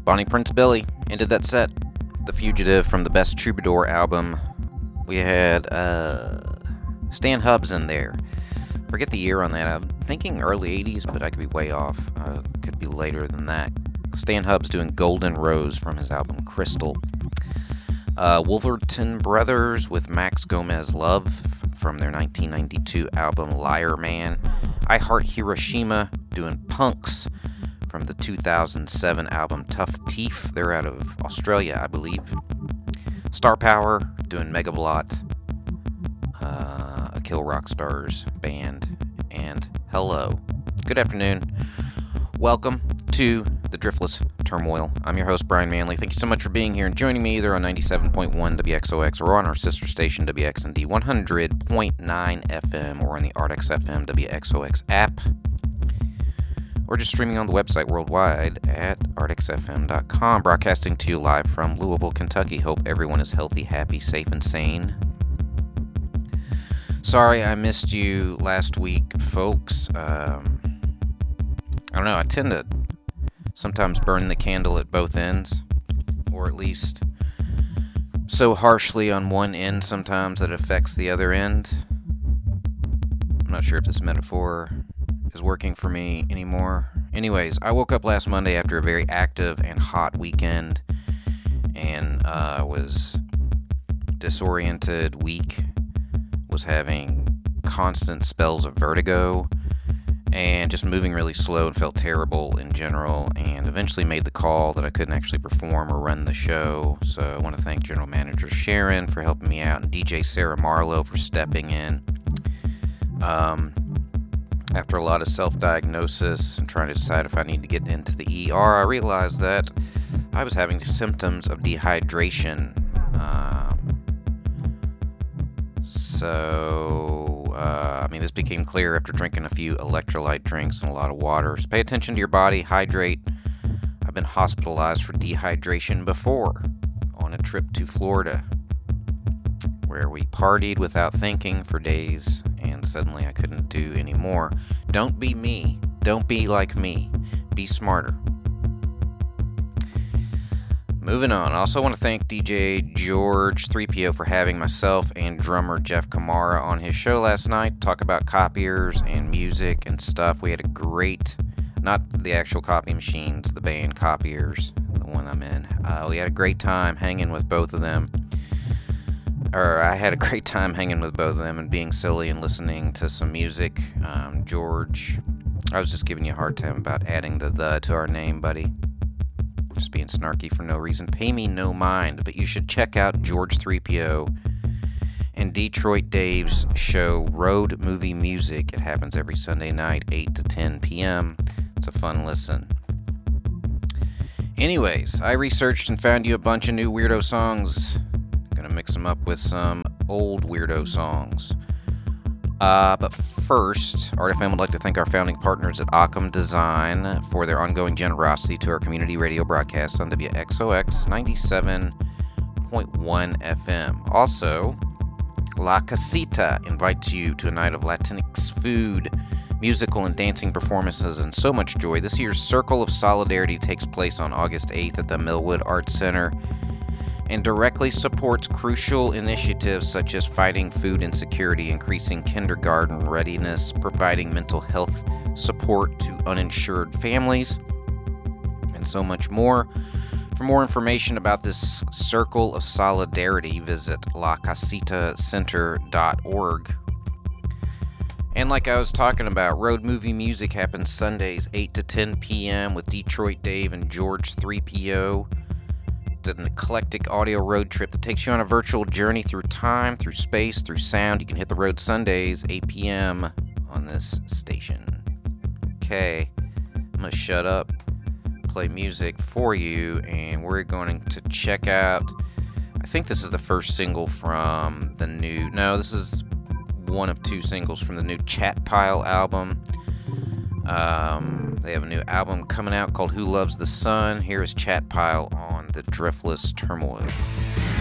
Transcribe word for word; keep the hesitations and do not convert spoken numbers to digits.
Bonnie Prince Billy ended that set. The Fugitive from the Best Troubadour album. We had uh, Stan Hubbs in there. Forget the year on that. I'm thinking early eighties, but I could be way off. Uh, could be later than that. Stan Hubbs doing Golden Rose from his album Crystal. Uh, Wolverton Brothers with Max Gomez Love f- from their nineteen ninety-two album Liar Man. I Heart Hiroshima doing Punks from the two thousand seven album Tough Teeth. They're out of Australia, I believe. Star Power doing Megablot, uh, a Kill Rock Stars band, and Hello. Good afternoon. Welcome to the Driftless Turmoil. I'm your host, Brian Manley. Thank you so much for being here and joining me either on ninety-seven point one W X O X or on our sister station W X N D one hundred point nine F M or on the Artix F M W X O X app, or just streaming on the website worldwide at artix f m dot com, broadcasting to you live from Louisville, Kentucky. Hope everyone is healthy, happy, safe, and sane. Sorry I missed you last week, folks. Um, I don't know, I tend to sometimes burn the candle at both ends, or at least so harshly on one end sometimes that it affects the other end. I'm not sure if this metaphor is working for me anymore. Anyways, I woke up last Monday after a very active and hot weekend and uh, was disoriented, weak, was having constant spells of vertigo and just moving really slow and felt terrible in general, and eventually made the call that I couldn't actually perform or run the show. So I want to thank General Manager Sharon for helping me out and D J Sarah Marlowe for stepping in. Um, after a lot of self-diagnosis and trying to decide if I need to get into the E R, I realized that I was having symptoms of dehydration. Um, so, uh, I mean, this became clear after drinking a few electrolyte drinks and a lot of water. So pay attention to your body, hydrate. I've been hospitalized for dehydration before on a trip to Florida, where we partied without thinking for days, and suddenly I couldn't do any more. Don't be me. Don't be like me. Be smarter. Moving on. I also want to thank D J George three P O for having myself and drummer Jeff Kamara on his show last night. Talk about copiers and music and stuff. We had a great, not the actual copy machines, the band Copiers, the one I'm in. Uh, we had a great time hanging with both of them. Or I had a great time hanging with both of them and being silly and listening to some music. Um, George, I was just giving you a hard time about adding the the to our name, buddy. Just being snarky for no reason. Pay me no mind, but you should check out George three P O and Detroit Dave's show, Road Movie Music. It happens every Sunday night, eight to ten p.m. It's a fun listen. Anyways, I researched and found you a bunch of new weirdo songs. Gonna mix them up with some old weirdo songs. Uh, but first, Art F M would like to thank our founding partners at Occam Design for their ongoing generosity to our community radio broadcast on W X O X ninety-seven point one F M. Also, La Casita invites you to a night of Latinx food, musical and dancing performances, and so much joy. This year's Circle of Solidarity takes place on August eighth at the Millwood Arts Center and directly supports crucial initiatives such as fighting food insecurity, increasing kindergarten readiness, providing mental health support to uninsured families, and so much more. For more information about this Circle of Solidarity, visit la casita center dot org. And like I was talking about, Road Movie Music happens Sundays, eight to ten p.m. with Detroit Dave and George three P O. It's an eclectic audio road trip that takes you on a virtual journey through time, through space, through sound. You can hit the road Sundays, eight p.m. on this station. Okay, I'm going to shut up, play music for you, and we're going to check out, I think this is the first single from the new, no, this is one of two singles from the new Chat Pile album. Um, they have a new album coming out called Who Loves the Sun. Here is Chat Pile on the Driftless Turmoil.